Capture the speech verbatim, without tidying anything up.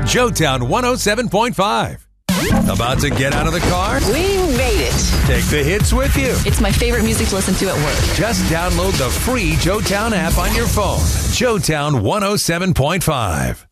Joetown one oh seven point five. About to get out of the car? We made it. Take the hits with you. It's my favorite music to listen to at work. Just download the free Joetown app on your phone. Joetown one oh seven point five.